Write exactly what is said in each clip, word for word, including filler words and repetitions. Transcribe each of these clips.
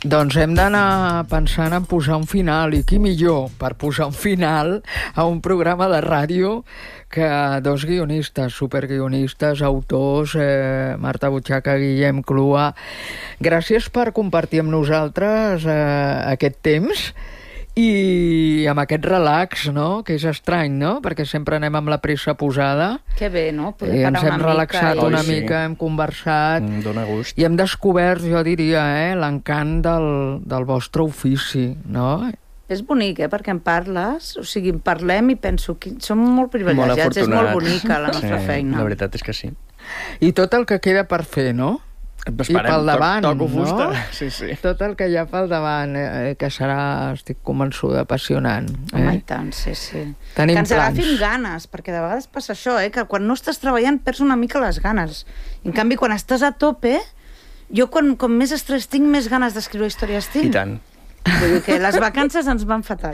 Doncs hem d'anar pensant en posar un final, i qui millor per posar un final a un programa de ràdio que dos guionistes, superguionistes, autors, eh, Marta Butxaca, Guillem Clua. Gràcies per compartir amb nosaltres eh, aquest temps i amb aquest relax, no?, que és estrany, no?, perquè sempre anem amb la pressa posada. Que bé, no?, poder I parar ens hem una relaxat mica. una Oi, sí. mica, hem conversat. Mm, dóna gust. I hem descobert, jo diria, eh, l'encant del, del vostre ofici, no? És bonic, eh, perquè em parles, o sigui, en parlem i penso que som molt privilegiats, és molt bonica la nostra sí, feina. La veritat és que sí. I tot el que queda per fer, no? Esperem, I pel davant, toc, toco fusta. no? Sí, sí. Tot el que hi ha pel davant, eh, que serà, estic convençuda, apassionant. Eh? Home, i tant, sí, sí. Tenim que ens plans. agafin ganes, perquè de vegades passa això, eh, que quan no estàs treballant perds una mica les ganes. En canvi, quan estàs a tope, jo quan, com més estrès tinc, més ganes d'escriure històries tinc. I tant. Vull dir que les vacances ens van fatal.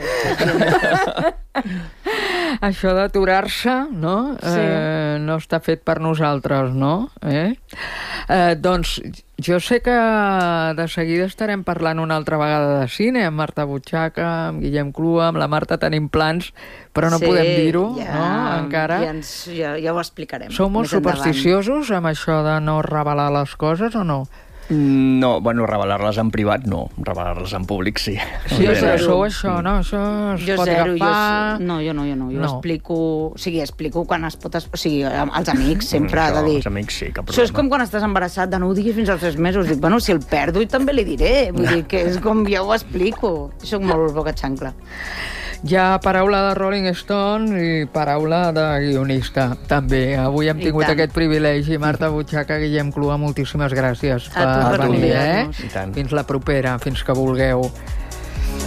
Això d'aturar-se, no? Sí. Eh, no està fet per nosaltres, no? Eh? Eh, doncs jo sé que de seguida estarem parlant una altra vegada de cine, amb Marta Butxaca, amb Guillem Clua, amb la Marta tenim plans, però no Sí, podem dir-ho, ja, no?, encara. Ja, ens, ja, ja ho explicarem. Sou molt més endavant. supersticiosos amb això de no revelar les coses o no? No, bueno, revelar-les en privat no, revelar-les en públic sí. Sí, Jo però zero. sou això, no? Això es Jo pot zero, jo, agafar... no, jo no, jo no, jo No. explico, o sigui, explico quan es pot, es- o sigui, als amics sempre Mm, ha de això, dir. els amics sí, cap Això és problema. com quan estàs embarassat, de no ho diguis fins als tres mesos. Dic, bueno, si el perdo i també li diré. Vull dir que és com ja ho explico. Soc molt boca xancla. Hi ha paraula de Rolling Stone i paraula de guionista, també. Avui hem I tingut tant. aquest privilegi. Marta Butxaca, Guillem Clua, moltíssimes gràcies A tu per venir, eh? convidar-nos. I tant. Fins la propera, fins que vulgueu.